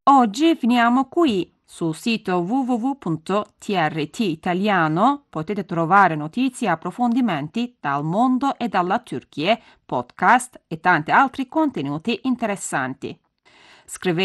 Oggi finiamo qui. Sul sito www.trt Italiano potete trovare notizie e approfondimenti dal mondo e dalla Turchia, podcast e tanti altri contenuti interessanti. Scrivete